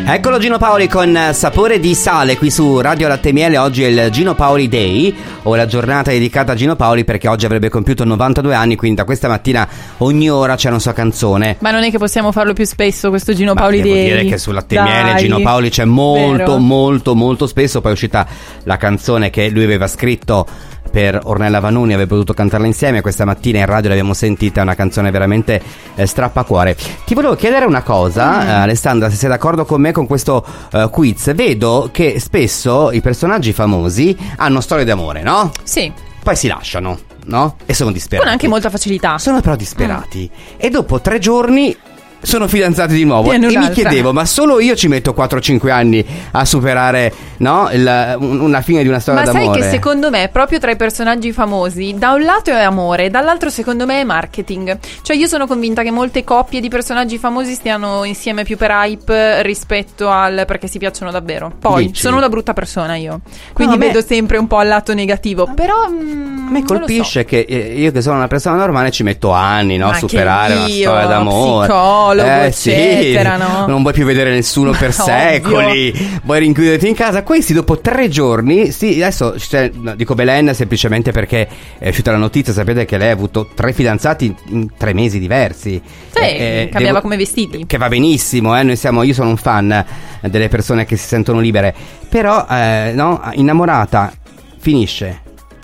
Eccolo Gino Paoli con Sapore di sale qui su Radio Latte e Miele. Oggi è il Gino Paoli Day, o la giornata dedicata a Gino Paoli, perché oggi avrebbe compiuto 92 anni, quindi da questa mattina ogni ora c'è una sua canzone. Ma non è che possiamo farlo più spesso questo Gino Paoli Day? Devo dire che su Latte e Miele Gino Paoli c'è molto spesso. Poi è uscita la canzone che lui aveva scritto per Ornella Vanoni, aveva potuto cantarla insieme. Questa mattina in radio l'abbiamo sentita, è una canzone veramente strappacuore. Ti volevo chiedere una cosa, Alessandra, se sei d'accordo con me con questo quiz. Vedo che spesso i personaggi famosi hanno storie d'amore, no? Sì. Poi si lasciano, no? E sono disperati. Con anche molta facilità. Sono però disperati. E dopo 3 giorni sono fidanzati di nuovo. E mi chiedevo, ma solo io ci metto 4-5 anni a superare, no? Una fine di una storia d'amore. Ma sai che secondo me, proprio tra i personaggi famosi, da un lato è amore, dall'altro secondo me è marketing. Cioè io sono convinta che molte coppie di personaggi famosi stiano insieme più per hype rispetto al perché si piacciono davvero. Poi sono una brutta persona io, quindi vedo sempre un po' al lato negativo. Però a me colpisce che io, che sono una persona normale, ci metto anni, no? A superare una storia d'amore. Eccetera, no? Non vuoi più vedere nessuno per secoli, vuoi rinchiuderti in casa. Questi dopo 3 giorni, adesso dico Belen semplicemente perché è uscita la notizia, sapete che lei ha avuto 3 fidanzati in 3 mesi diversi. Sì, cambiava come vestiti. Che va benissimo, io sono un fan delle persone che si sentono libere. Però no, innamorata finisce,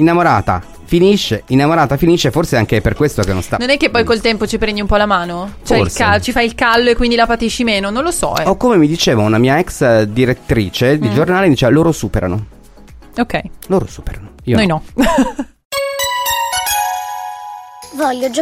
forse anche per questo che non sta. Non è che poi col tempo ci prendi un po' la mano? Cioè ci fai il callo e quindi la patisci meno? Non lo so. O come mi diceva una mia ex direttrice di giornale, diceva loro superano. Ok. Loro superano. Noi no. Voglio